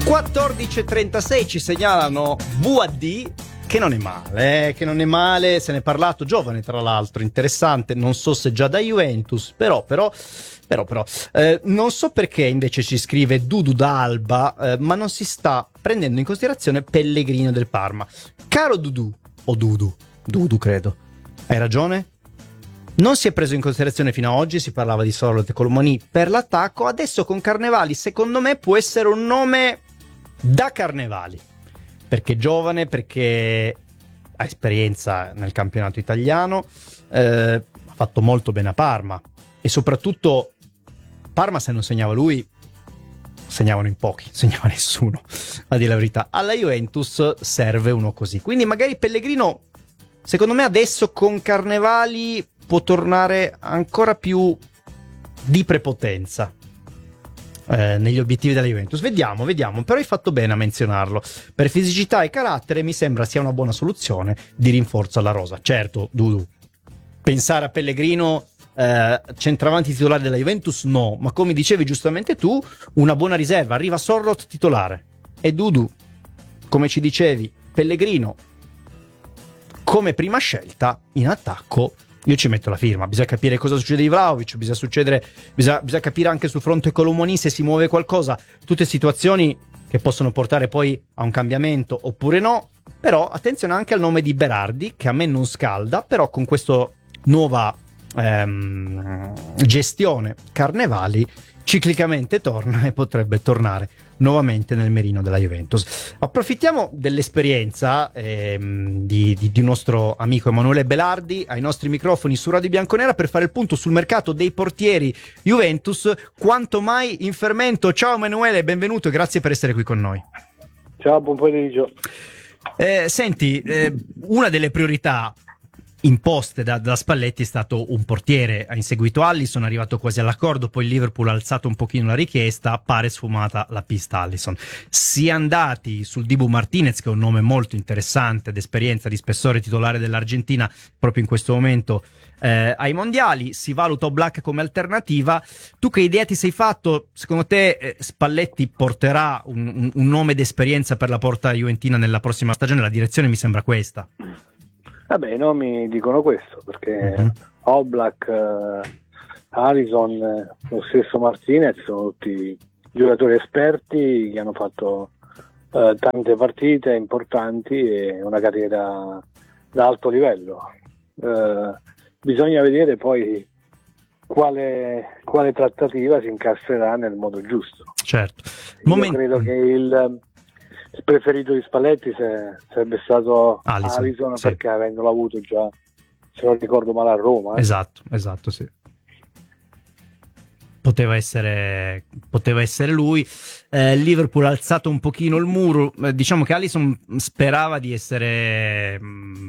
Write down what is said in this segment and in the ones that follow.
14:36 ci segnalano VAD, che non è male, se ne è parlato, giovane tra l'altro, interessante, non so se già da Juventus, però non so perché invece ci scrive Dudu da Alba, ma non si sta prendendo in considerazione Pellegrino del Parma. Caro Dudu, o Dudu credo, hai ragione? Non si è preso in considerazione fino ad oggi, si parlava di Sorloth e Colomani per l'attacco, adesso con Carnevali secondo me può essere un nome da Carnevali, perché è giovane, perché ha esperienza nel campionato italiano, ha fatto molto bene a Parma e soprattutto Parma, se non segnava lui, segnavano in pochi, segnava nessuno, a dire la verità. Alla Juventus serve uno così, quindi magari Pellegrino secondo me adesso con Carnevali può tornare ancora più di prepotenza negli obiettivi della Juventus. Vediamo, però hai fatto bene a menzionarlo. Per fisicità e carattere mi sembra sia una buona soluzione di rinforzo alla rosa. Certo, Dudu, pensare a Pellegrino centravanti titolare della Juventus no, ma come dicevi giustamente tu, una buona riserva, arriva Sorloth titolare e Dudu, come ci dicevi, Pellegrino come prima scelta in attacco. Io ci metto la firma, bisogna capire cosa succede di Vlahovic, bisogna capire anche sul fronte Colomoni se si muove qualcosa, tutte situazioni che possono portare poi a un cambiamento oppure no, però attenzione anche al nome di Berardi, che a me non scalda, però con questa nuova gestione Carnevali ciclicamente torna e potrebbe tornare nuovamente nel mirino della Juventus. Approfittiamo dell'esperienza di nostro amico Emanuele Belardi ai nostri microfoni su Radio Bianconera per fare il punto sul mercato dei portieri Juventus, quanto mai in fermento. Ciao Emanuele, benvenuto e grazie per essere qui con noi. Ciao, buon pomeriggio. Senti, una delle priorità imposte da Spalletti è stato un portiere. Ha inseguito Alisson, è arrivato quasi all'accordo, poi il Liverpool ha alzato un pochino la richiesta, pare sfumata la pista Alisson. Si è andati sul Dibu Martinez, che è un nome molto interessante, d'esperienza, di spessore, titolare dell'Argentina proprio in questo momento ai mondiali. Si valuta Oblak come alternativa. Tu che idea ti sei fatto? Secondo te Spalletti porterà un nome d'esperienza per la porta juventina nella prossima stagione? La direzione mi sembra questa. Vabbè, i nomi dicono questo, perché Oblak, Alisson, lo stesso Martinez sono tutti giocatori esperti che hanno fatto tante partite importanti e una carriera da alto livello. Bisogna vedere poi quale trattativa si incastrerà nel modo giusto. Certo. Io credo che il preferito di Spalletti sarebbe stato Alisson, sì, perché avendolo avuto già, se non ricordo male, a Roma. Esatto, sì. Poteva essere lui. Liverpool ha alzato un pochino il muro. Diciamo che Alisson sperava di essere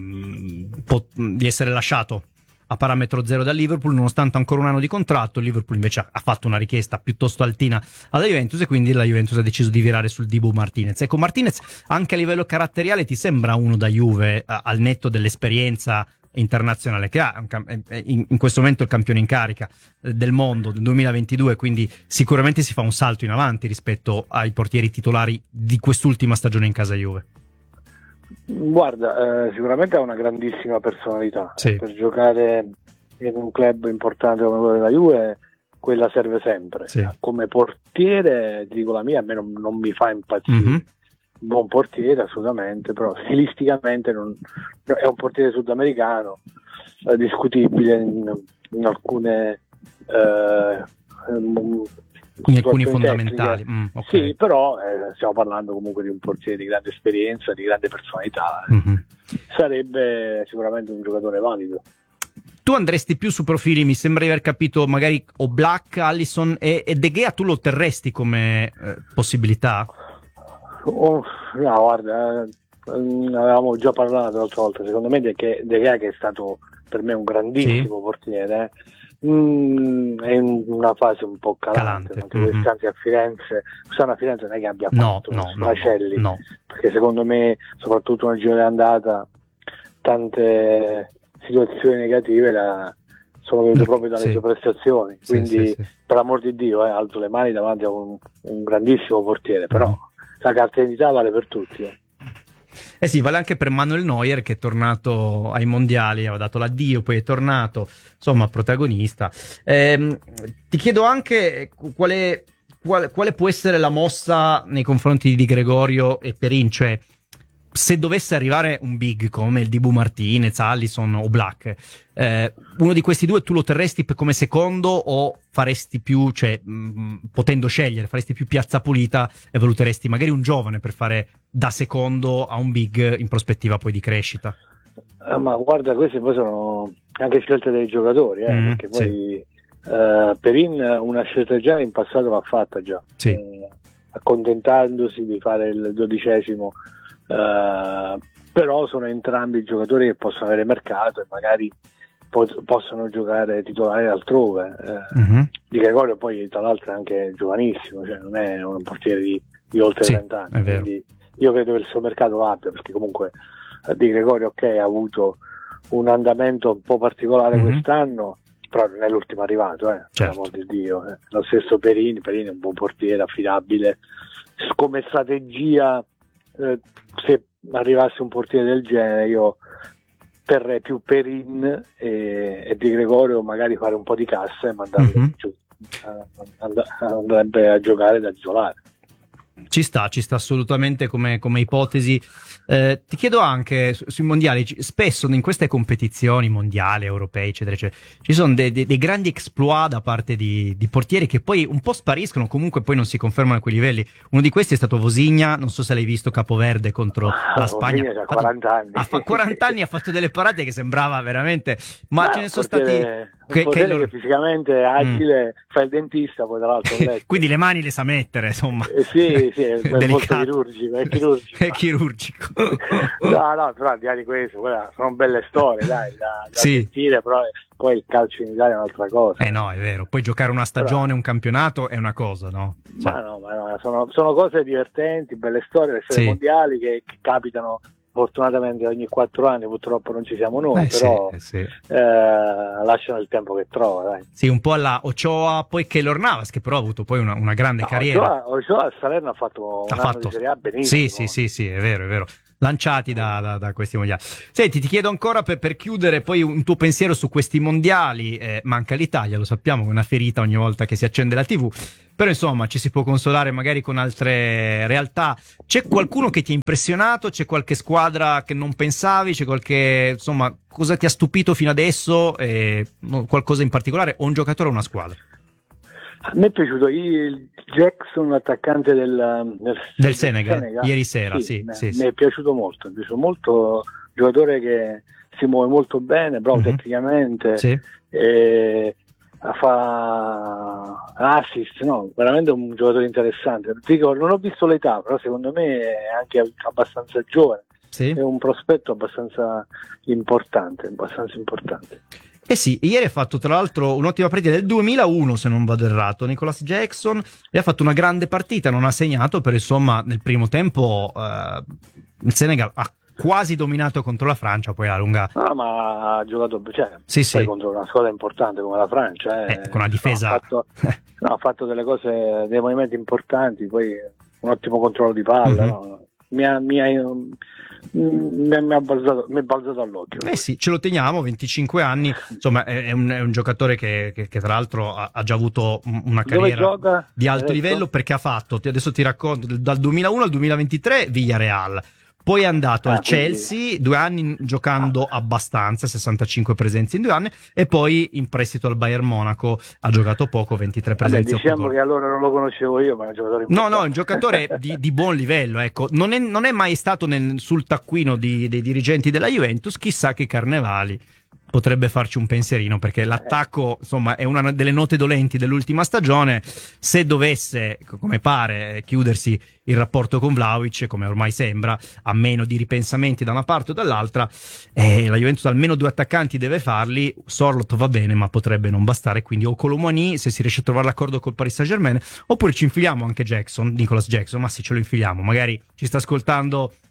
lasciato a parametro zero da Liverpool, nonostante ancora un anno di contratto. Il Liverpool invece ha fatto una richiesta piuttosto altina alla Juventus e quindi la Juventus ha deciso di virare sul Dibu Martinez. Ecco, Martinez anche a livello caratteriale ti sembra uno da Juve, al netto dell'esperienza internazionale che ha, in questo momento il campione in carica del mondo del 2022, quindi sicuramente si fa un salto in avanti rispetto ai portieri titolari di quest'ultima stagione in casa Juve. Guarda, sicuramente ha una grandissima personalità, sì, per giocare in un club importante come quello della Juve, quella serve sempre. Sì. Come portiere, dico la mia, a me non mi fa impazzire. Buon portiere assolutamente, però stilisticamente è un portiere sudamericano, discutibile in alcune in alcuni fondamentali. Okay. Sì, però stiamo parlando comunque di un portiere di grande esperienza, di grande personalità. Sarebbe sicuramente un giocatore valido. Tu andresti più su profili, mi sembra di aver capito, magari Oblak, Alisson e De Gea, tu lo terresti come possibilità? No, guarda, avevamo già parlato l'altra volta. Secondo me De Gea, che è stato per me un grandissimo portiere, è in una fase un po' calante. A Firenze, quest'anno a Firenze non è che abbia fatto macelli, perché secondo me, soprattutto nel giro dell'andata, tante situazioni negative sono venute proprio dalle sue prestazioni, quindi per l'amor di Dio alzo le mani davanti a un grandissimo portiere, però la carta d'identità vale per tutti. Eh sì, vale anche per Manuel Neuer, che è tornato ai mondiali, aveva dato l'addio, poi è tornato, insomma, protagonista. Ti chiedo anche quale può essere la mossa nei confronti di Gregorio e Perin, cioè se dovesse arrivare un big come il Dibu Martinez, Alisson o Black, uno di questi due tu lo terresti come secondo o faresti più, cioè potendo scegliere, faresti più piazza pulita e valuteresti magari un giovane per fare da secondo a un big in prospettiva poi di crescita? Ma guarda, queste poi sono anche scelte dei giocatori, perché poi Perin una scelta del genere in passato l'ha fatta già, sì. Accontentandosi di fare il 12°, però sono entrambi giocatori che possono avere mercato e magari possono giocare titolari altrove. Di Gregorio poi tra l'altro è anche giovanissimo, cioè non è un portiere di oltre 30 anni, quindi io credo che il suo mercato abbia, perché comunque Di Gregorio ha avuto un andamento un po' particolare quest'anno, però non è l'ultimo arrivato, per amor di Dio. Lo stesso Perin è un buon portiere, affidabile. Come strategia, se arrivasse un portiere del genere, io terrei più Perin e Di Gregorio magari fare un po' di cassa e mandarlo giù, andrebbe a giocare da titolare. Ci sta assolutamente come ipotesi. Ti chiedo anche sui mondiali, spesso in queste competizioni mondiali, europei, eccetera, eccetera, ci sono dei grandi exploit da parte di portieri che poi un po' spariscono, comunque poi non si confermano a quei livelli. Uno di questi è stato Vosigna, non so se l'hai visto, capoverde contro la Spagna. Vosigna ha 40 anni. Ha 40 anni, ha fatto delle parate che sembrava veramente, ma ce ne sono stati... che fisicamente agile, fa il dentista, poi tra l'altro quindi le mani le sa mettere, insomma. Sì, è molto chirurgico, è chirurgico. No, però al di là di questo, sono belle storie, dai, da sentire, però poi il calcio in Italia è un'altra cosa. No, è vero, poi giocare una stagione, un campionato è una cosa, no? Cioè... Ma no, sono cose divertenti, belle storie, le storie mondiali che capitano fortunatamente ogni 4 anni, purtroppo non ci siamo noi, però lasciano il tempo che trova, dai. Sì, un po' alla Ochoa, poi Keylor Navas, che però ha avuto poi una grande carriera. Ochoa a Salerno ha fatto un anno di Serie A benissimo. Sì, è vero. Lanciati da questi mondiali. Senti, ti chiedo ancora per chiudere poi un tuo pensiero su questi mondiali. Manca l'Italia, lo sappiamo, è una ferita ogni volta che si accende la TV, però insomma ci si può consolare magari con altre realtà. C'è qualcuno che ti ha impressionato? C'è qualche squadra che non pensavi? C'è qualche, insomma, cosa ti ha stupito fino adesso? Qualcosa in particolare, o un giocatore o una squadra? A me è piaciuto il Jackson, l'attaccante del Senegal, ieri sera. Sì. Mi è piaciuto molto, un giocatore che si muove molto bene, bravo tecnicamente, fa assist, veramente un giocatore interessante. Dico, non ho visto l'età, però secondo me è anche abbastanza giovane, è un prospetto abbastanza importante. Sì, ieri ha fatto tra l'altro un'ottima partita del 2001, se non vado errato, Nicolas Jackson, e ha fatto una grande partita, non ha segnato, però insomma nel primo tempo il Senegal ha quasi dominato contro la Francia, poi alla lunga... No, ma ha giocato contro una squadra importante come la Francia. Con una difesa... ha fatto delle cose, dei movimenti importanti, poi un ottimo controllo di palla, mi è balzato all'occhio. Sì, ce lo teniamo, 25 anni, insomma è un giocatore che tra l'altro ha già avuto una carriera di alto livello, perché ha fatto, adesso ti racconto, dal 2001 al 2023 Villarreal, poi è andato al Chelsea, 2 anni giocando abbastanza, 65 presenze in 2 anni, e poi in prestito al Bayern Monaco ha giocato poco, 23 presenze. Diciamo che allora non lo conoscevo io, ma è un giocatore importante. No, è un giocatore di buon livello, ecco. Non è mai stato sul taccuino dei dirigenti della Juventus, chissà che Carnevali potrebbe farci un pensierino, perché l'attacco insomma è una delle note dolenti dell'ultima stagione. Se dovesse, come pare, chiudersi il rapporto con Vlahovic, come ormai sembra, a meno di ripensamenti da una parte o dall'altra, la Juventus almeno 2 attaccanti deve farli. Sorloth va bene, ma potrebbe non bastare, quindi o Colomani, se si riesce a trovare l'accordo col Paris Saint-Germain, oppure ci infiliamo anche Nicolas Jackson, ma sì, ce lo infiliamo, magari ci sta ascoltando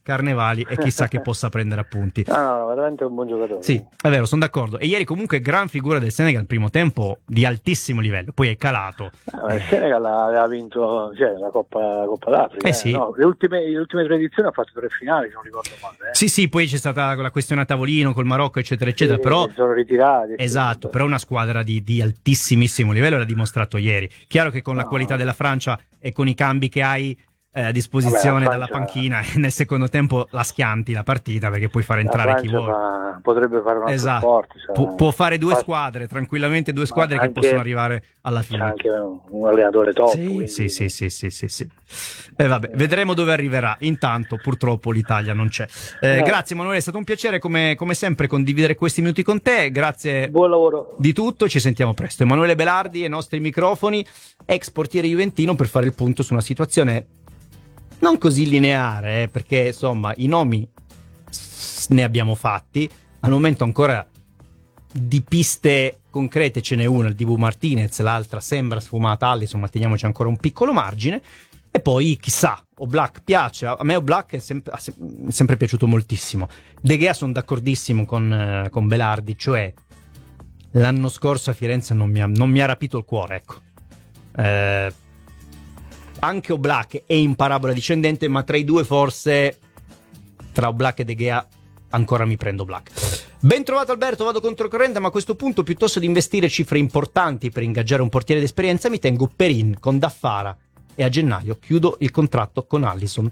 Carnevali e chissà che possa prendere appunti. No, veramente un buon giocatore. Sì, è vero, sono d'accordo. E ieri comunque gran figura del Senegal, primo tempo di altissimo livello, poi è calato. Il Senegal aveva vinto la Coppa d'Africa. Sì. No, le ultime 3 edizioni ha fatto 3 finali, se non ricordo male. Sì, poi c'è stata la questione a tavolino col Marocco, eccetera, eccetera. Però sono ritirati. Esatto, però una squadra di altissimissimo livello l'ha dimostrato ieri. Chiaro che con la qualità della Francia e con i cambi che hai a disposizione dalla panchina, nel secondo tempo la schianti la partita, perché puoi far entrare chi vuole. Potrebbe fare un altro sport. Può fare due squadre, tranquillamente due squadre che possono arrivare alla fine. C'è anche un allenatore top. Sì. E vabbè, vedremo dove arriverà. Intanto purtroppo l'Italia non c'è. Grazie Emanuele, è stato un piacere come sempre condividere questi minuti con te. Grazie. Buon lavoro. Di tutto, ci sentiamo presto. Emanuele Belardi ai nostri microfoni, ex portiere juventino, per fare il punto su una situazione non così lineare, perché insomma i nomi ne abbiamo fatti. Al momento ancora di piste concrete ce n'è una, il Dibu Martinez, l'altra sembra sfumata Alisson, ma teniamoci ancora un piccolo margine. E poi chissà, Oblak piace, a me Oblak è sempre piaciuto moltissimo. De Gea sono d'accordissimo con Belardi, cioè l'anno scorso a Firenze non mi ha rapito il cuore, ecco. Anche Oblak è in parabola discendente, ma tra i due forse, tra Oblak e De Gea, ancora mi prendo Oblak. Ben trovato Alberto, vado controcorrente, ma a questo punto piuttosto di investire cifre importanti per ingaggiare un portiere d'esperienza mi tengo Perin con Daffara e a gennaio chiudo il contratto con Alisson.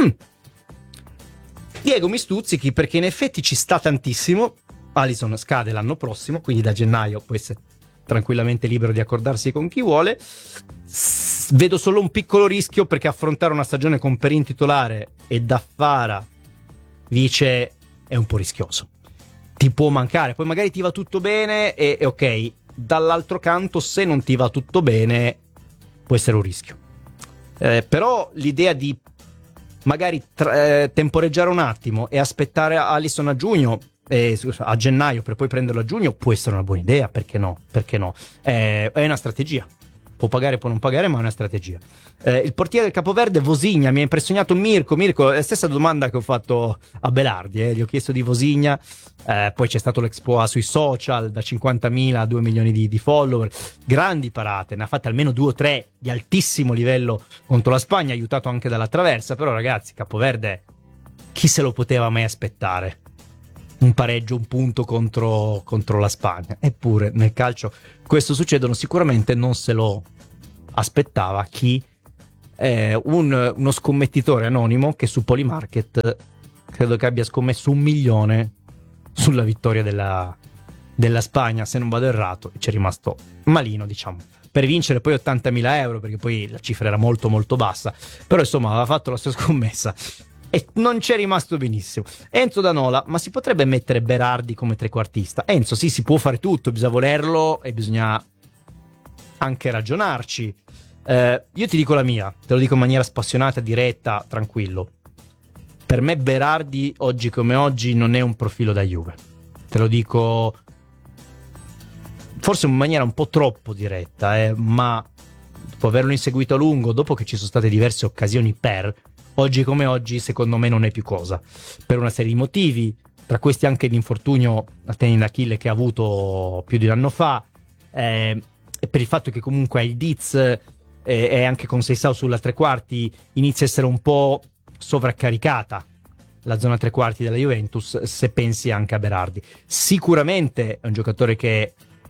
Diego mi stuzzichi perché in effetti ci sta tantissimo. Alisson scade l'anno prossimo, quindi da gennaio può essere tranquillamente libero di accordarsi con chi vuole. Vedo solo un piccolo rischio, perché affrontare una stagione con Perin titolare e Daffara vice è un po' rischioso. Ti può mancare, poi magari ti va tutto bene e ok, dall'altro canto se non ti va tutto bene può essere un rischio. Però l'idea di magari temporeggiare un attimo e aspettare Alisson a gennaio per poi prenderlo a giugno può essere una buona idea, perché no? È una strategia. Può pagare, può non pagare, ma è una strategia. Il portiere del Capoverde, Vosigna, mi ha impressionato Mirko, è la stessa domanda che ho fatto a Belardi, gli ho chiesto di Vosigna, poi c'è stato l'Expoa sui social, da 50.000 a 2 milioni di follower, grandi parate, ne ha fatte almeno 2 o 3 di altissimo livello contro la Spagna, aiutato anche dalla traversa, però ragazzi, Capoverde, chi se lo poteva mai aspettare? Un pareggio, un punto contro la Spagna. Eppure nel calcio questo succede, sicuramente non se lo aspettava chi uno scommettitore anonimo che su Polymarket credo che abbia scommesso 1 milione sulla vittoria della Spagna, se non vado errato, e ci è rimasto malino, diciamo, per vincere poi 80.000 euro, perché poi la cifra era molto molto bassa, però insomma aveva fatto la sua scommessa e non c'è rimasto benissimo. Enzo Danola, ma si potrebbe mettere Berardi come trequartista? Enzo, sì, si può fare tutto, bisogna volerlo e bisogna anche ragionarci. Io ti dico la mia, te lo dico in maniera spassionata, diretta, tranquillo. Per me Berardi oggi come oggi non è un profilo da Juve, te lo dico forse in maniera un po' troppo diretta, ma dopo averlo inseguito a lungo, dopo che ci sono state diverse occasioni oggi come oggi secondo me non è più cosa, per una serie di motivi, tra questi anche l'infortunio a tendine d'Achille che ha avuto più di un anno fa, e per il fatto che comunque il Diz e anche con Seisao sulla tre quarti inizia a essere un po' sovraccaricata la zona tre quarti della Juventus, se pensi anche a Berardi. Sicuramente è un giocatore che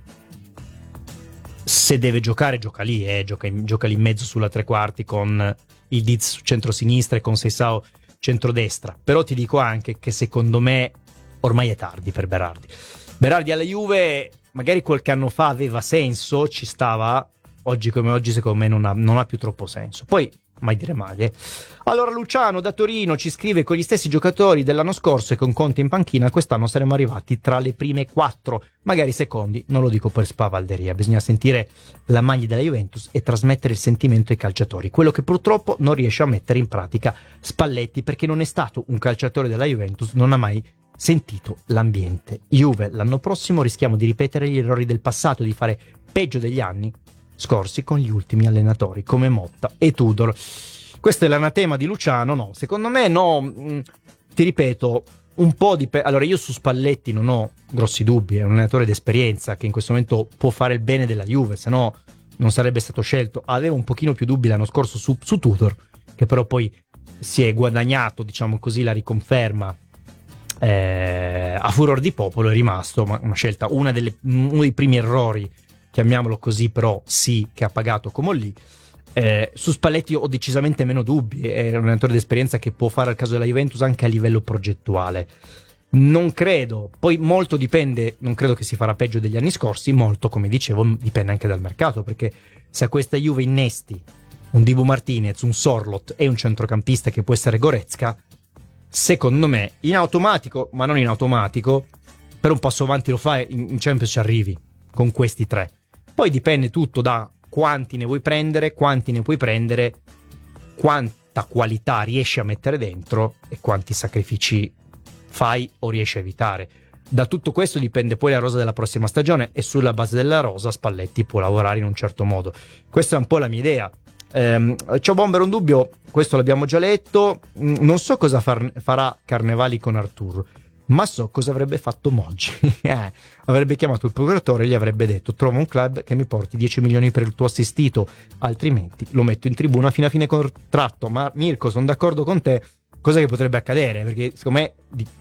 se deve giocare gioca lì, gioca lì in mezzo sulla tre quarti con il Diz su centro-sinistra e con Seisao centrodestra, però ti dico anche che secondo me ormai è tardi per Berardi alla Juve. Magari qualche anno fa aveva senso, ci stava, oggi come oggi secondo me non ha più troppo senso, poi mai dire mai. Allora Luciano da Torino ci scrive: con gli stessi giocatori dell'anno scorso e con Conte in panchina quest'anno saremmo arrivati tra le prime 4, magari secondi, non lo dico per spavalderia, bisogna sentire la maglia della Juventus e trasmettere il sentimento ai calciatori, quello che purtroppo non riesce a mettere in pratica Spalletti, perché non è stato un calciatore della Juventus, non ha mai sentito l'ambiente Juve. L'anno prossimo rischiamo di ripetere gli errori del passato, di fare peggio degli anni scorsi con gli ultimi allenatori come Motta e Tudor. Questo è l'anatema di Luciano. No, secondo me no. Ti ripeto, un po' di... Allora, io su Spalletti non ho grossi dubbi, è un allenatore d'esperienza che in questo momento può fare il bene della Juve, se no non sarebbe stato scelto. Avevo un pochino più dubbi l'anno scorso su Tudor, che però poi si è guadagnato, diciamo così, la riconferma a furor di popolo. È rimasto una scelta, uno dei primi errori, chiamiamolo così, però sì, che ha pagato come lì. Su Spalletti ho decisamente meno dubbi, è un allenatore d'esperienza che può fare al caso della Juventus anche a livello progettuale. Non credo, poi molto dipende, non credo che si farà peggio degli anni scorsi, molto, come dicevo, dipende anche dal mercato, perché se a questa Juve innesti un Dibu Martinez, un Sorloth e un centrocampista che può essere Goretzka, secondo me in automatico, ma non in automatico, per un passo avanti lo fai, in Champions ci arrivi con questi tre. Poi dipende tutto da quanti ne vuoi prendere, quanti ne puoi prendere, quanta qualità riesci a mettere dentro e quanti sacrifici fai o riesci a evitare. Da tutto questo dipende poi la rosa della prossima stagione, e sulla base della rosa Spalletti può lavorare in un certo modo. Questa è un po' la mia idea. C'ho Bomber un dubbio, questo l'abbiamo già letto. Non so cosa farà Carnevali con Arturo, ma so cosa avrebbe fatto Moggi. Avrebbe chiamato il procuratore e gli avrebbe detto: trova un club che mi porti 10 milioni per il tuo assistito, altrimenti lo metto in tribuna fino a fine contratto. Ma Mirko, sono d'accordo con te. Cosa che potrebbe accadere? Perché secondo me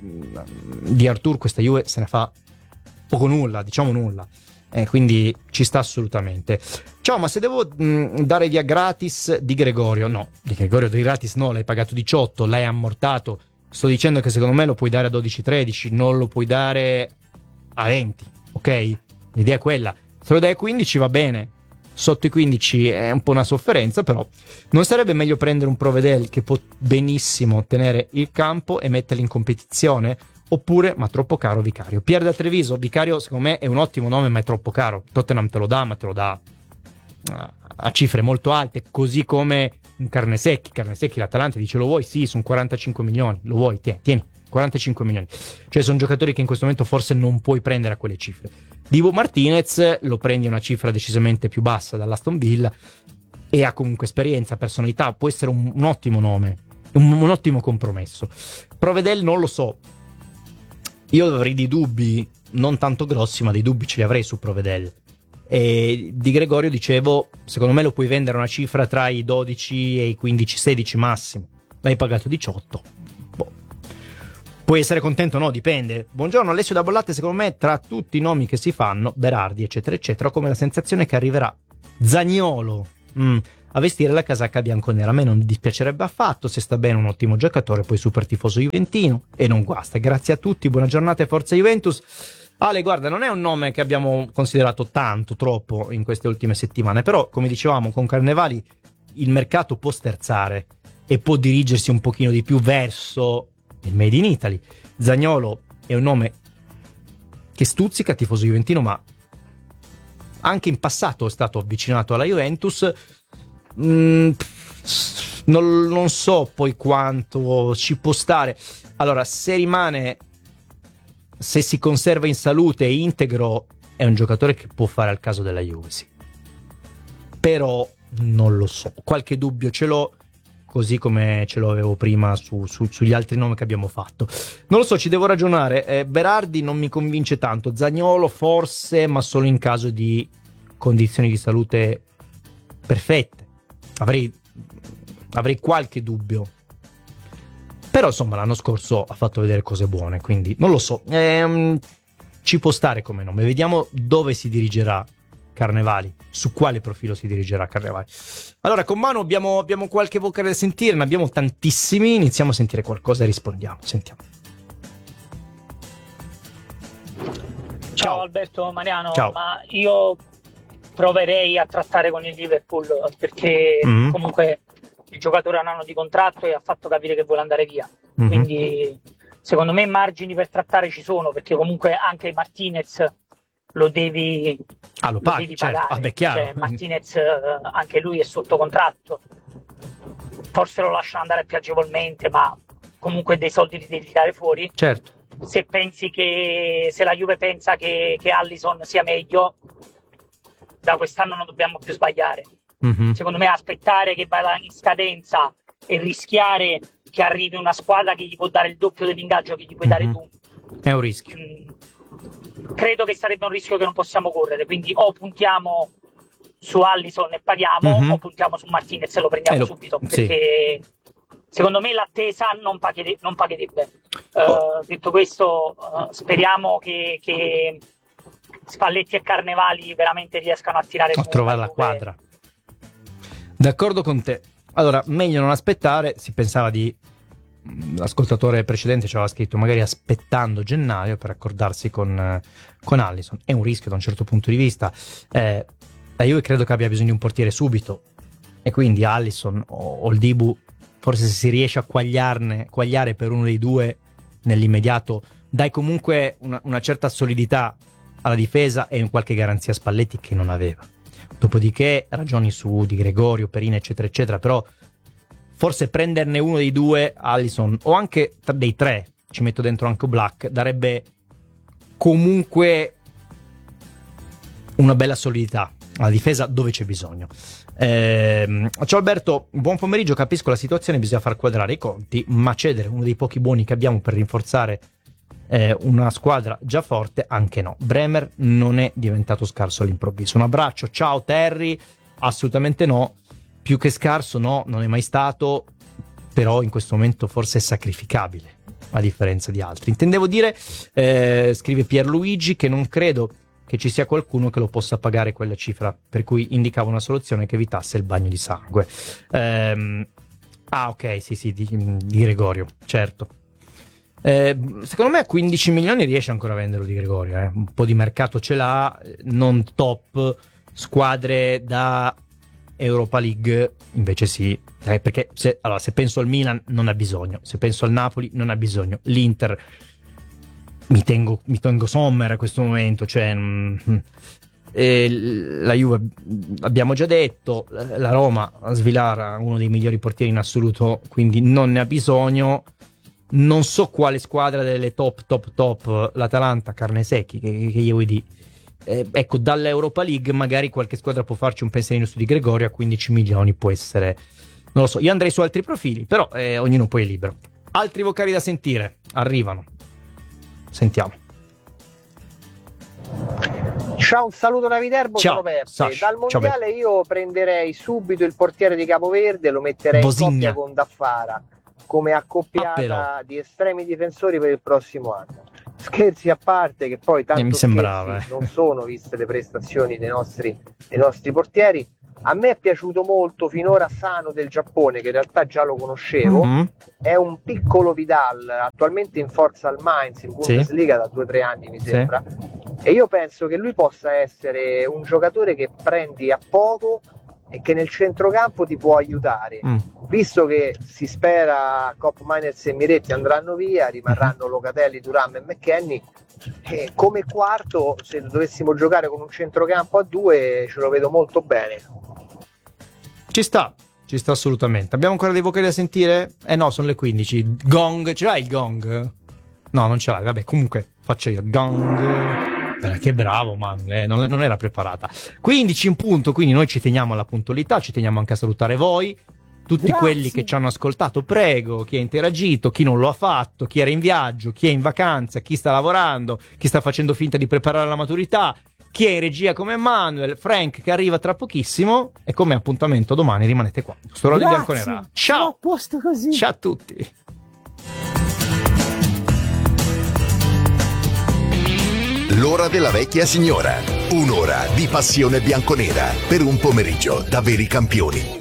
di Arturo questa Juve se ne fa poco nulla, diciamo nulla. Quindi ci sta assolutamente. Ciao, ma se devo dare via gratis Di Gregorio, no, Di Gregorio di gratis no, l'hai pagato 18, l'hai ammortato. Sto dicendo che secondo me lo puoi dare a 12-13, non lo puoi dare a 20, ok? L'idea è quella. Se lo dai a 15 va bene, sotto i 15 è un po' una sofferenza, però non sarebbe meglio prendere un Provedel che può benissimo tenere il campo e metterli in competizione? Oppure, ma troppo caro, Vicario. Pier da Treviso, Vicario secondo me è un ottimo nome, ma è troppo caro. Tottenham te lo dà, ma te lo dà a cifre molto alte, così come un Carnesecchi l'Atalanta dice: lo vuoi? Sì, sono 45 milioni, lo vuoi? Tieni, 45 milioni. Cioè sono giocatori che in questo momento forse non puoi prendere a quelle cifre. Dibu Martinez lo prendi a una cifra decisamente più bassa dall'Aston Villa e ha comunque esperienza, personalità, può essere un ottimo nome, un ottimo compromesso. Provedel non lo so, io avrei dei dubbi non tanto grossi, ma dei dubbi ce li avrei su Provedel. E Di Gregorio, dicevo, secondo me lo puoi vendere a una cifra tra i 12 e i 15-16 massimo. L'hai pagato 18. Boh. Puoi essere contento o no, dipende. Buongiorno Alessio da Bollate, secondo me tra tutti i nomi che si fanno, Berardi eccetera eccetera, ho come la sensazione che arriverà Zaniolo a vestire la casacca bianconera. A me non dispiacerebbe affatto, se sta bene un ottimo giocatore, poi super tifoso juventino e non guasta. Grazie a tutti, buona giornata e forza Juventus. Ale, guarda, non è un nome che abbiamo considerato troppo in queste ultime settimane, però come dicevamo con Carnevali il mercato può sterzare e può dirigersi un pochino di più verso il Made in Italy. Zaniolo è un nome che stuzzica, tifoso juventino, ma anche in passato è stato avvicinato alla Juventus. Non so poi quanto ci può stare. Allora, se si conserva in salute e integro, è un giocatore che può fare al caso della Juve, sì. Però non lo so, qualche dubbio ce l'ho, così come ce l'avevo prima sugli altri nomi che abbiamo fatto. Non lo so, ci devo ragionare. Berardi non mi convince tanto, Zaniolo forse, ma solo in caso di condizioni di salute perfette. Avrei qualche dubbio. Però insomma l'anno scorso ha fatto vedere cose buone, quindi non lo so, ci può stare come nome. Vediamo dove si dirigerà Carnevali, su quale profilo si dirigerà Carnevali. Allora, con Manu abbiamo qualche vocale da sentire, ne abbiamo tantissimi, iniziamo a sentire qualcosa e rispondiamo. Sentiamo. Ciao Alberto Mariano. Ciao. Ma io proverei a trattare con il Liverpool, perché comunque il giocatore ha un anno di contratto e ha fatto capire che vuole andare via, quindi secondo me margini per trattare ci sono, perché comunque anche Martinez lo devi pagare, certo. Vabbè, chiaro. Cioè, Martinez anche lui è sotto contratto, forse lo lasciano andare più agevolmente, ma comunque dei soldi li devi tirare fuori. Certo. Se la Juve pensa che Alisson sia meglio, da quest'anno non dobbiamo più sbagliare. Secondo me aspettare che vada in scadenza e rischiare che arrivi una squadra che gli può dare il doppio dell'ingaggio che gli puoi dare tu. È un rischio. Credo che sarebbe un rischio che non possiamo correre, quindi o puntiamo su Alisson e paghiamo, o puntiamo su Martinez e lo prendiamo subito, perché secondo me l'attesa non pagherebbe. Detto questo, speriamo che Spalletti e Carnevali veramente riescano a tirare a trovare la quadra. D'accordo con te. Allora, meglio non aspettare. Si pensava l'ascoltatore precedente ci aveva scritto magari aspettando gennaio per accordarsi con Alisson. È un rischio da un certo punto di vista. La Juve credo che abbia bisogno di un portiere subito, e quindi Alisson o il Dibu, forse se si riesce a quagliare per uno dei due nell'immediato, dai comunque una certa solidità alla difesa e in qualche garanzia a Spalletti che non aveva. Dopodiché ragioni su Di Gregorio, Perina eccetera eccetera, però forse prenderne uno dei due, Alisson, o anche dei tre, ci metto dentro anche Black, darebbe comunque una bella solidità alla difesa dove c'è bisogno. Ciao Alberto, buon pomeriggio. Capisco la situazione, bisogna far quadrare i conti, ma cedere uno dei pochi buoni che abbiamo per rinforzare una squadra già forte, anche no. Bremer non è diventato scarso all'improvviso. Un abbraccio, ciao Terry. Assolutamente no, più che scarso no, non è mai stato, però in questo momento forse è sacrificabile a differenza di altri. Intendevo dire, scrive Pierluigi, che non credo che ci sia qualcuno che lo possa pagare quella cifra, per cui indicava una soluzione che evitasse il bagno di sangue. Ok, sì, di Gregorio, certo. Secondo me a 15 milioni riesce ancora a venderlo Di Gregorio, un po' di mercato ce l'ha, non top, squadre da Europa League invece sì, perché se penso al Milan non ha bisogno, se penso al Napoli non ha bisogno, l'Inter mi tengo Sommer a questo momento, cioè la Juve abbiamo già detto, la Roma Svilara uno dei migliori portieri in assoluto, quindi non ne ha bisogno. Non so quale squadra delle top, l'Atalanta, carne secchi, che gli vuoi dire. Ecco, dall'Europa League magari qualche squadra può farci un pensierino su Di Gregorio, a 15 milioni può essere, non lo so, io andrei su altri profili, però ognuno poi è libero. Altri vocali da sentire arrivano, sentiamo. Ciao, un saluto da Viterbo, ciao, sono Peppe. Sasha. Dal mondiale io prenderei subito il portiere di Capoverde, lo metterei Bosigna. in coppia con Daffara come accoppiata di estremi difensori per il prossimo anno. Scherzi a parte, che poi tanto mi sembrava, non sono, viste le prestazioni dei nostri portieri. A me è piaciuto molto finora Sano del Giappone, che in realtà già lo conoscevo. È un piccolo Vidal, attualmente in forza al Mainz in Bundesliga da 2 o 3 anni mi sembra, e io penso che lui possa essere un giocatore che prendi a poco e che nel centrocampo ti può aiutare, visto che si spera Kopp, Mainers e Miretti andranno via, rimarranno Locatelli, Thuram e McKennie, e come quarto, se dovessimo giocare con un centrocampo a 2, ce lo vedo molto bene. Ci sta assolutamente. Abbiamo ancora dei vocali da sentire? No, sono le 15. Gong, ce l'hai il gong? No, non ce l'hai, vabbè, comunque faccio io gong. Che bravo, man, non era preparata. 15 in punto, quindi noi ci teniamo alla puntualità, ci teniamo anche a salutare voi, tutti quelli che ci hanno ascoltato, prego, chi ha interagito, chi non lo ha fatto, chi era in viaggio, chi è in vacanza, chi sta lavorando, chi sta facendo finta di preparare la maturità, chi è in regia come Emanuele, Frank che arriva tra pochissimo, e come appuntamento domani rimanete qua. Sto Radio Bianconera. Ciao! A posto così. Ciao a tutti! L'ora della vecchia signora. Un'ora di passione bianconera per un pomeriggio da veri campioni.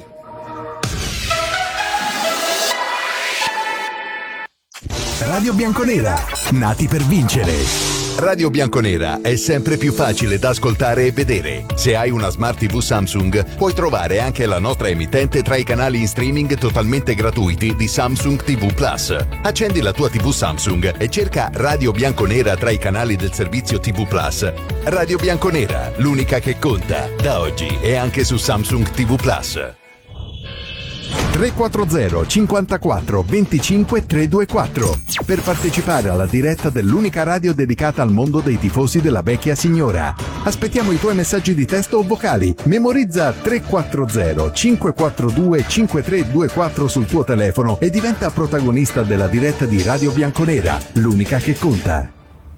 Radio Bianconera, nati per vincere. Radio Bianconera è sempre più facile da ascoltare e vedere. Se hai una Smart TV Samsung, puoi trovare anche la nostra emittente tra i canali in streaming totalmente gratuiti di Samsung TV Plus. Accendi la tua TV Samsung e cerca Radio Bianconera tra i canali del servizio TV Plus. Radio Bianconera, l'unica che conta, da oggi e anche su Samsung TV Plus. 340 54 25 324 per partecipare alla diretta dell'unica radio dedicata al mondo dei tifosi della vecchia signora. Aspettiamo i tuoi messaggi di testo o vocali. Memorizza 340 542 5324 sul tuo telefono e diventa protagonista della diretta di Radio Bianconera, l'unica che conta.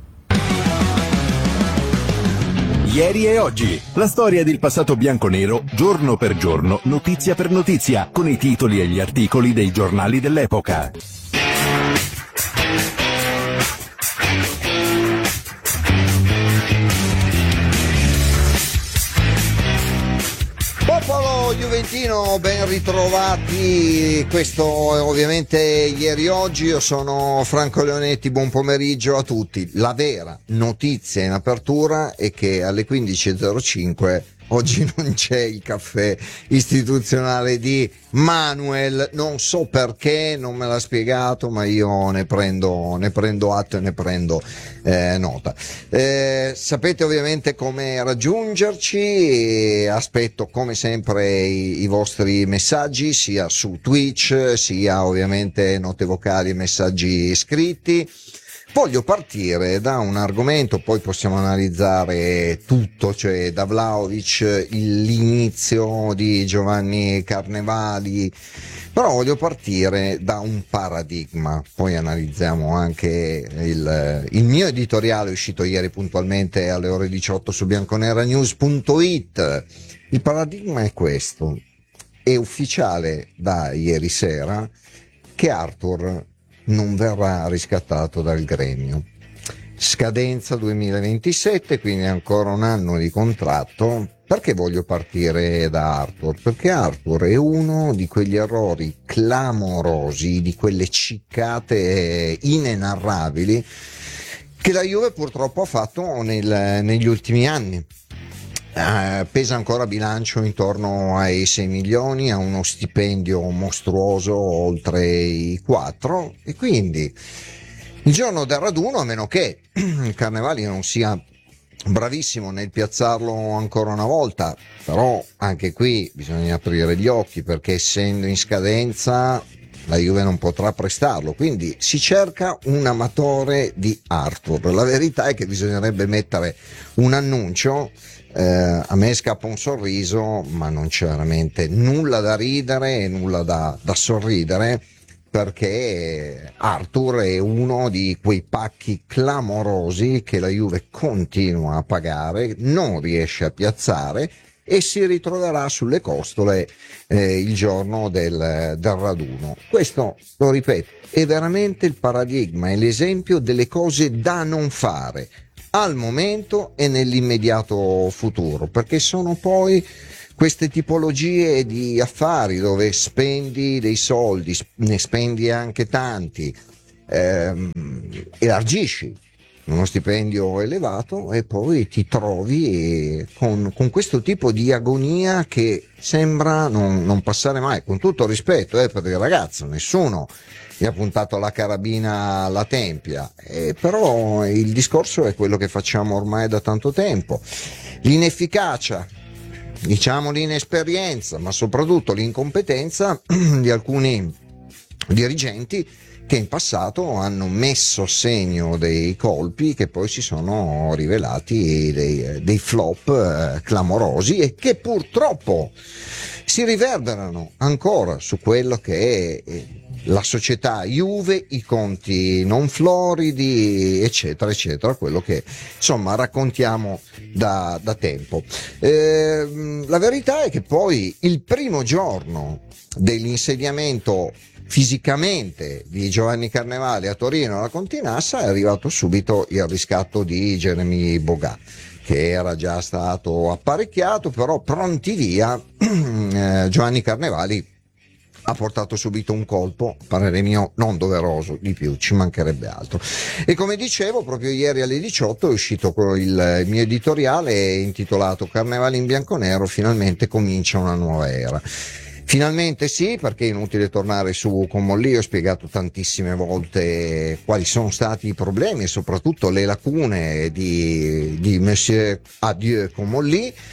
Ieri e oggi, la storia del passato bianconero, giorno per giorno, notizia per notizia, con i titoli e gli articoli dei giornali dell'epoca. Popolo juventino, ben ritrovati. Questo è ovviamente ieri e oggi. Io sono Franco Leonetti, buon pomeriggio a tutti. La vera notizia in apertura è che alle 15.05 oggi non c'è il caffè istituzionale di Manuel, non so perché, non me l'ha spiegato, ma io ne prendo atto e ne prendo nota. Sapete ovviamente come raggiungerci, aspetto come sempre i vostri messaggi sia su Twitch sia ovviamente note vocali e messaggi scritti. Voglio partire da un argomento, poi possiamo analizzare tutto, cioè da Vlahovic, l'inizio di Giovanni Carnevali, però voglio partire da un paradigma, poi analizziamo anche il mio editoriale uscito ieri puntualmente alle ore 18 su bianconeranews.it. Il paradigma è questo: è ufficiale da ieri sera che Arthur non verrà riscattato dal Gremio. Scadenza 2027, quindi ancora un anno di contratto. Perché voglio partire da Arthur? Perché Arthur è uno di quegli errori clamorosi, di quelle ciccate inenarrabili che la Juve purtroppo ha fatto negli ultimi anni. Pesa ancora a bilancio intorno ai 6 milioni, ha uno stipendio mostruoso oltre i 4, e quindi il giorno del raduno, a meno che Carnevali non sia bravissimo nel piazzarlo ancora una volta, però anche qui bisogna aprire gli occhi, perché essendo in scadenza la Juve non potrà prestarlo, quindi si cerca un amatore di Arthur. La verità è che bisognerebbe mettere un annuncio. A me scappa un sorriso, ma non c'è veramente nulla da ridere e nulla da sorridere, perché Arthur è uno di quei pacchi clamorosi che la Juve continua a pagare, non riesce a piazzare e si ritroverà sulle costole il giorno del raduno. Questo, lo ripeto, è veramente il paradigma, è l'esempio delle cose da non fare al momento e nell'immediato futuro, perché sono poi queste tipologie di affari dove spendi dei soldi, ne spendi anche tanti, elargisci uno stipendio elevato e poi ti trovi con questo tipo di agonia che sembra non passare mai, con tutto il rispetto per il ragazzo, nessuno gli ha puntato la carabina alla tempia, però il discorso è quello che facciamo ormai da tanto tempo: l'inefficacia, diciamo l'inesperienza, ma soprattutto l'incompetenza di alcuni dirigenti che in passato hanno messo segno dei colpi che poi si sono rivelati dei flop clamorosi e che purtroppo si riverberano ancora su quello che è la società Juve, i conti non floridi, eccetera eccetera, quello che insomma raccontiamo da tempo. La verità è che poi il primo giorno dell'insediamento fisicamente di Giovanni Carnevali a Torino alla Continassa è arrivato subito il riscatto di Jeremy Boga, che era già stato apparecchiato, però pronti via Giovanni Carnevali ha portato subito un colpo, parere mio, non doveroso, di più, ci mancherebbe altro. E come dicevo, proprio ieri alle 18 è uscito il mio editoriale intitolato Carnevali in bianconero, finalmente comincia una nuova era. Finalmente sì, perché è inutile tornare su Comolli, ho spiegato tantissime volte quali sono stati i problemi e soprattutto le lacune di Monsieur Adieu Comolli.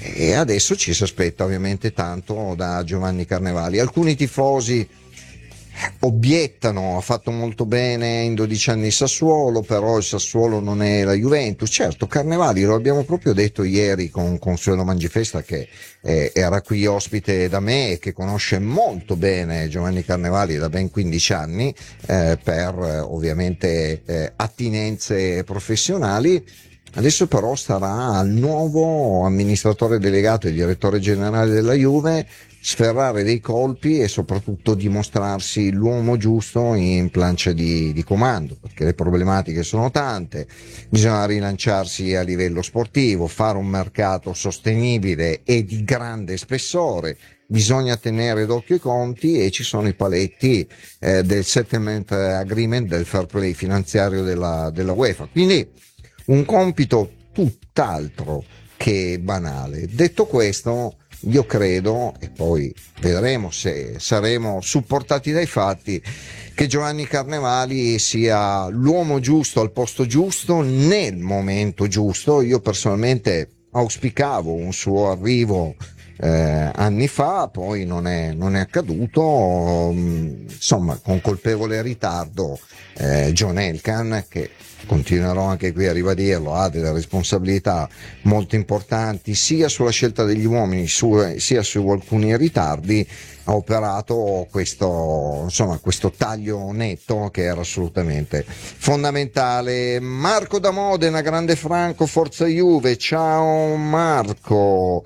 e adesso ci si aspetta ovviamente tanto da Giovanni Carnevali. Alcuni tifosi obiettano, ha fatto molto bene in 12 anni il Sassuolo, però il Sassuolo non è la Juventus. Certo, Carnevali, lo abbiamo proprio detto ieri con Consuelo Mangifesta, che era qui ospite da me e che conosce molto bene Giovanni Carnevali da ben 15 anni per ovviamente attinenze professionali. Adesso però starà al nuovo amministratore delegato e direttore generale della Juve sferrare dei colpi e soprattutto dimostrarsi l'uomo giusto in plancia di comando, perché le problematiche sono tante, bisogna rilanciarsi a livello sportivo, fare un mercato sostenibile e di grande spessore, bisogna tenere d'occhio i conti e ci sono i paletti del settlement agreement, del fair play finanziario della UEFA, quindi un compito tutt'altro che banale. Detto questo, io credo, e poi vedremo se saremo supportati dai fatti, che Giovanni Carnevali sia l'uomo giusto al posto giusto nel momento giusto. Io personalmente auspicavo un suo arrivo anni fa, poi non è accaduto, insomma, con colpevole ritardo. John Elkann, che continuerò anche qui a ribadirlo, ha delle responsabilità molto importanti sia sulla scelta degli uomini sia su alcuni ritardi, ha operato questo taglio netto che era assolutamente fondamentale. Marco da Modena, grande Franco, forza Juve, ciao Marco.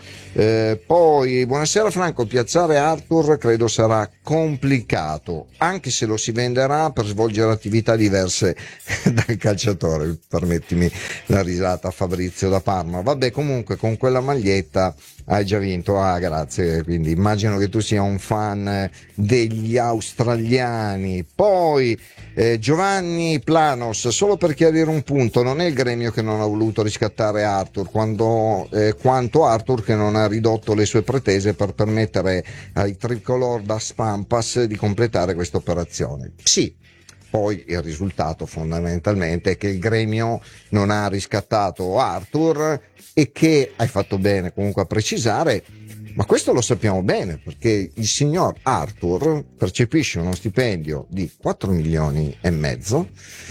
Poi buonasera Franco, piazzare Arthur credo sarà complicato, anche se lo si venderà per svolgere attività diverse dal calciatore. Permettimi la risata, Fabrizio da Parma. Vabbè, comunque con quella maglietta hai già vinto, grazie, quindi immagino che tu sia un fan degli australiani. Poi Giovanni Planos, solo per chiarire un punto, non è il Gremio che non ha voluto riscattare Arthur, quanto Arthur che non ha ridotto le sue pretese per permettere ai tricolor da Spampas di completare questa operazione. Sì, poi il risultato fondamentalmente è che il Gremio non ha riscattato Arthur e che, hai fatto bene comunque a precisare, ma questo lo sappiamo bene perché il signor Arthur percepisce uno stipendio di 4 milioni e mezzo,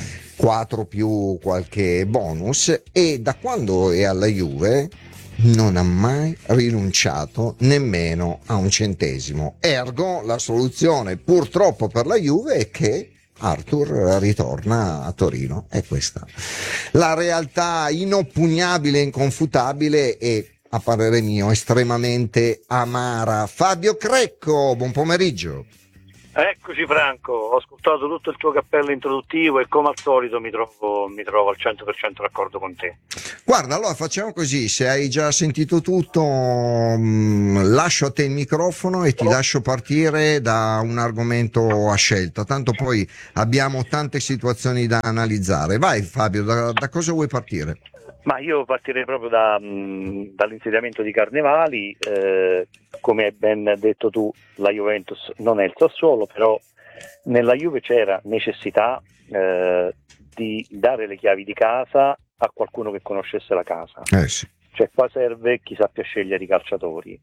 4 più qualche bonus, e da quando è alla Juve non ha mai rinunciato nemmeno a un centesimo. Ergo la soluzione purtroppo per la Juve è che Arthur ritorna a Torino. È questa la realtà inoppugnabile e inconfutabile e, a parere mio, estremamente amara. Fabio Crecco, buon pomeriggio. Eccoci Franco, ho ascoltato tutto il tuo cappello introduttivo e come al solito mi trovo al 100% d'accordo con te. Guarda, allora facciamo così, se hai già sentito tutto lascio a te il microfono e ti lascio partire da un argomento a scelta, tanto poi abbiamo tante situazioni da analizzare. Vai Fabio, da cosa vuoi partire? Ma io partirei proprio dall'insediamento di Carnevali. Come hai ben detto tu, la Juventus non è il Sassuolo, però nella Juve c'era necessità di dare le chiavi di casa a qualcuno che conoscesse la casa. Sì. Cioè qua serve chi sappia scegliere i calciatori.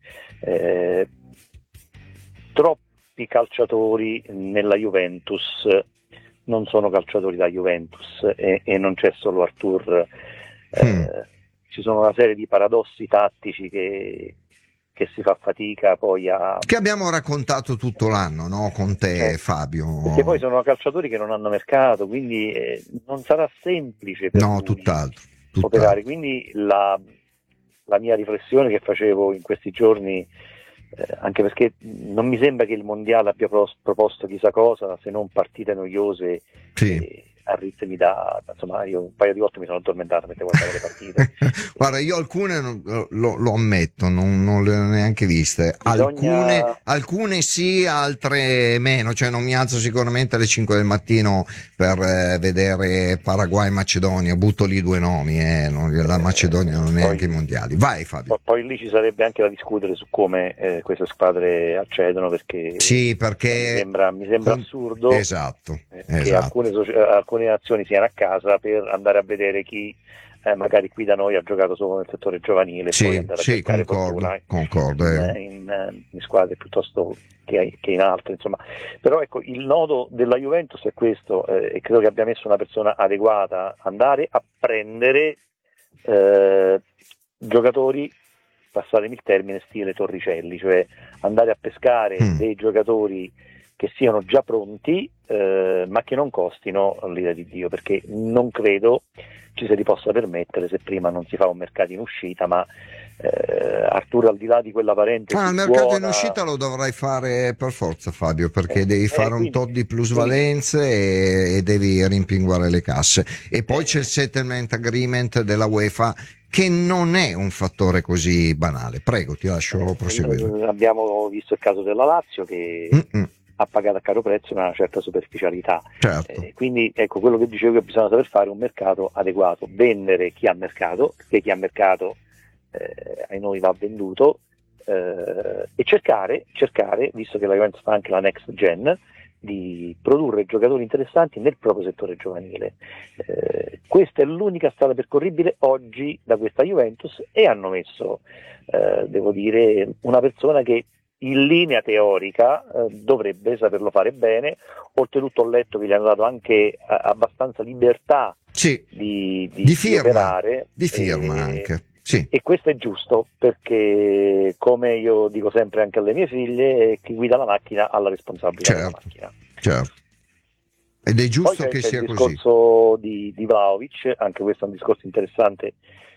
Troppi calciatori nella Juventus non sono calciatori da Juventus e non c'è solo Arthur. Ci sono una serie di paradossi tattici che si fa fatica poi che abbiamo raccontato tutto l'anno, no? Con te Fabio, perché poi sono calciatori che non hanno mercato, quindi non sarà semplice per tutt'altro. operare. Quindi la mia riflessione che facevo in questi giorni, anche perché non mi sembra che il mondiale abbia proposto chissà cosa se non partite noiose, sì. A ritmi insomma, io un paio di volte mi sono addormentato mentre guardavo le partite. Guarda, io alcune lo ammetto, non le ho neanche viste. Alcune sì, altre meno, cioè non mi alzo sicuramente alle 5 del mattino per vedere Paraguay-Macedonia, butto lì due nomi, la Macedonia non è anche i mondiali. Vai Fabio. Poi lì ci sarebbe anche da discutere su come queste squadre accedono, perché sì, perché mi sembra assurdo, esatto. Che alcune nazioni siano a casa per andare a vedere chi magari qui da noi ha giocato solo nel settore giovanile, poi andare a cercare concordo. In squadre piuttosto che in altre, insomma. Però ecco, il nodo della Juventus è questo, e credo che abbia messo una persona adeguata, andare a prendere giocatori, passatemi il termine, stile Torricelli, cioè andare a pescare dei giocatori che siano già pronti, ma che non costino l'ira di Dio, perché non credo ci si possa permettere, se prima non si fa un mercato in uscita, ma Arturo, al di là di quella parentesi, il mercato in uscita lo dovrai fare per forza, Fabio, perché devi fare un tot di plusvalenze e devi rimpinguare le casse, e poi c'è il settlement agreement della UEFA, che non è un fattore così banale. Prego, ti lascio proseguire. Abbiamo visto il caso della Lazio che ha pagato a caro prezzo una certa superficialità, certo. Quindi ecco, quello che dicevo, che bisogna saper fare un mercato adeguato, vendere chi ha mercato, perché chi ha mercato ai noi va venduto, e cercare, visto che la Juventus fa anche la next gen, di produrre giocatori interessanti nel proprio settore giovanile. Questa è l'unica strada percorribile oggi da questa Juventus, e hanno messo, devo dire, una persona che in linea teorica dovrebbe saperlo fare bene. Oltretutto ho letto che gli hanno dato anche abbastanza libertà di operare, di firma anche. Sì. E questo è giusto, perché come io dico sempre anche alle mie figlie, chi guida la macchina ha la responsabilità della macchina. Certo. Ed è giusto che sia così. Il discorso di Vlahovic, anche questo è un discorso interessante.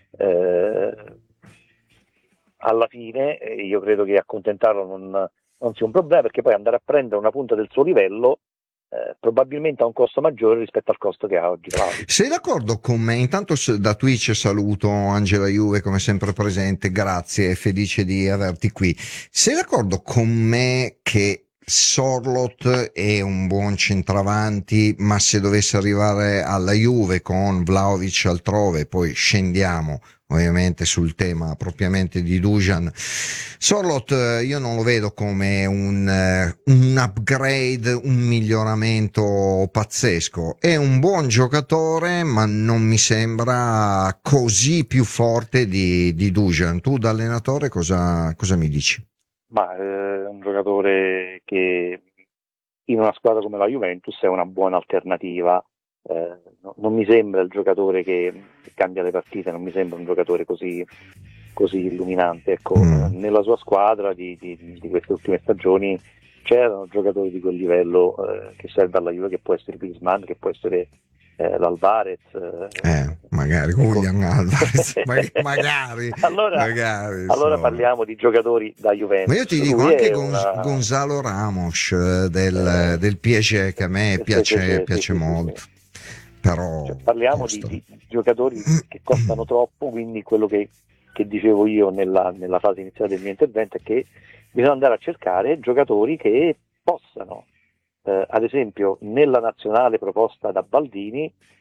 Alla fine io credo che accontentarlo non sia un problema, perché poi andare a prendere una punta del suo livello probabilmente ha un costo maggiore rispetto al costo che ha oggi Vlahovic. Sei d'accordo con me? Intanto da Twitch saluto Angela Juve, come sempre presente, grazie, felice di averti qui. Sei d'accordo con me che Sorloth è un buon centravanti, ma se dovesse arrivare alla Juve con Vlahovic altrove, poi scendiamo ovviamente sul tema propriamente di Dusan, Sorloth io non lo vedo come un upgrade, un miglioramento pazzesco. È un buon giocatore, ma non mi sembra così più forte di Dusan. Tu da allenatore cosa mi dici? Ma è un giocatore che in una squadra come la Juventus è una buona alternativa. Non mi sembra il giocatore che cambia le partite, non mi sembra un giocatore così illuminante. Ecco, nella sua squadra di queste ultime stagioni c'erano giocatori di quel livello che serve alla Juve, che può essere Griezmann, che può essere l'Alvarez, magari Julian Alvarez, magari allora parliamo di giocatori da Juventus. Ma io ti dico anche Gonzalo Ramos del PSG, che a me piace molto. Però parliamo di giocatori che costano troppo, quindi quello che dicevo io nella fase iniziale del mio intervento è che bisogna andare a cercare giocatori che possano, ad esempio nella nazionale proposta da Baldini,